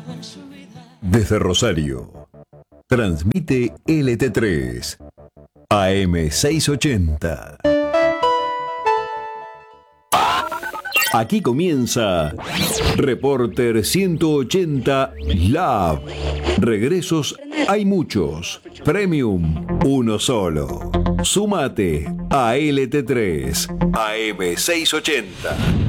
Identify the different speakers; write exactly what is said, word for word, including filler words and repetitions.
Speaker 1: Desde Rosario, transmite L T tres, A M seiscientos ochenta. Aquí comienza Reporter ciento ochenta Lab. Regresos hay muchos, Premium uno solo. Súmate a L T tres, A M seiscientos ochenta.